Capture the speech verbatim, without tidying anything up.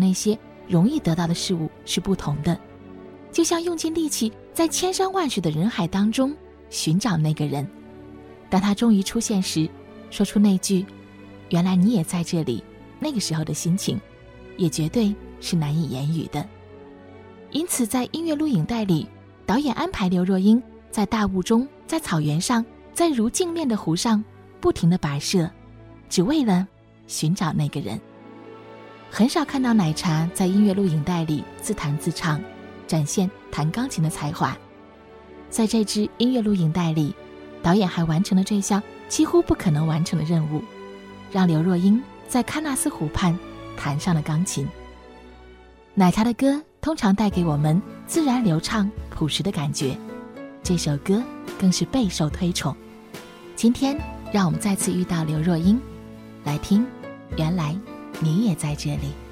那些容易得到的事物是不同的，就像用尽力气在千山万水的人海当中寻找那个人，当他终于出现时，说出那句原来你也在这里，那个时候的心情也绝对是难以言语的。因此在音乐录影带里，导演安排刘若英在大雾中，在草原上，在如镜面的湖上不停地跋涉，只为了寻找那个人。很少看到奶茶在音乐录影带里自弹自唱，展现弹钢琴的才华。在这支音乐录影带里，导演还完成了这项几乎不可能完成的任务，让刘若英在喀纳斯湖畔弹上了钢琴。奶茶的歌通常带给我们自然流畅朴实的感觉，这首歌更是备受推崇。今天让我们再次遇到刘若英，来听原来你也在这里。